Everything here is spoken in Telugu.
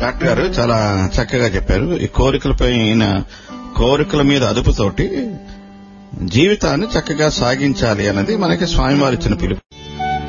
డాక్టర్ గారు చాలా చక్కగా చెప్పారు. ఈ కోరికల మీద అదుపుతోటి జీవితాన్ని చక్కగా సాగించాలి అన్నది మనకి స్వామివారు ఇచ్చిన పిలుపు.